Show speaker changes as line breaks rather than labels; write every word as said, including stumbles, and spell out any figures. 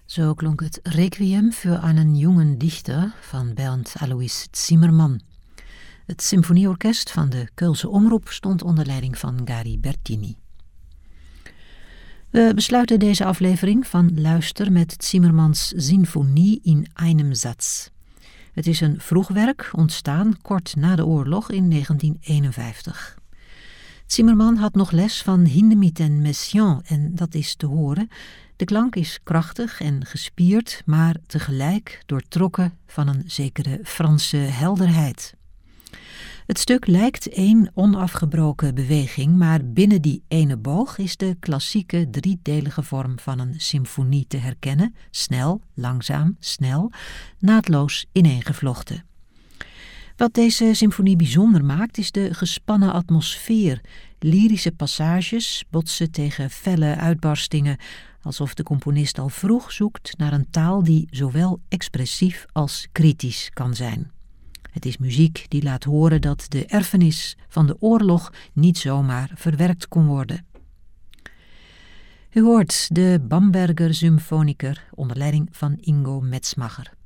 Zo klonk het Requiem für einen jungen Dichter van Bernd Alois Zimmermann. Het symfonieorkest van de Keulse Omroep stond onder leiding van Gary Bertini. We besluiten deze aflevering van Luister met Zimmermanns Sinfonie in einem Satz. Het is een vroeg werk, ontstaan kort na de oorlog in negentien eenenvijftig. Zimmermann had nog les van Hindemith en Messiaen en dat is te horen. De klank is krachtig en gespierd, maar tegelijk doortrokken van een zekere Franse helderheid. Het stuk lijkt één onafgebroken beweging, maar binnen die ene boog is de klassieke driedelige vorm van een symfonie te herkennen, snel, langzaam, snel, naadloos ineengevlochten. Wat deze symfonie bijzonder maakt is de gespannen atmosfeer. Lyrische passages botsen tegen felle uitbarstingen, alsof de componist al vroeg zoekt naar een taal die zowel expressief als kritisch kan zijn. Het is muziek die laat horen dat de erfenis van de oorlog niet zomaar verwerkt kon worden. U hoort de Bamberger Symphoniker onder leiding van Ingo Metzmacher.